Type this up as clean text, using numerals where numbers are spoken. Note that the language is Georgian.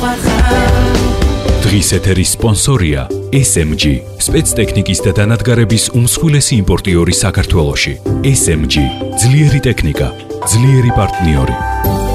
დღის ეთერის სპონსორია SMG, სპეცტექნიკის და დანადგარების უმსხვილესი იმპორტიორი საქართველოში. SMG, ძლიერი ტექნიკა, ძლიერი პარტნიორი.